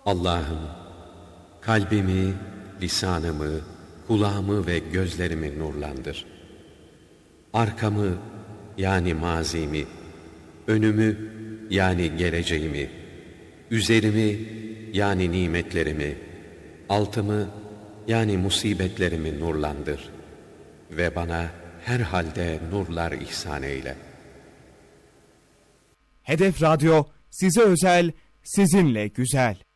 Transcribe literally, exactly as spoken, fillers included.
Allah'ım, kalbimi, lisanımı, kulağımı ve gözlerimi nurlandır. Arkamı yani mazimi, önümü yani geleceğimi, üzerimi yani nimetlerimi, altımı yani musibetlerimi nurlandır ve bana her halde nurlar ihsan eyle. Hedef Radyo size özel, sizinle güzel.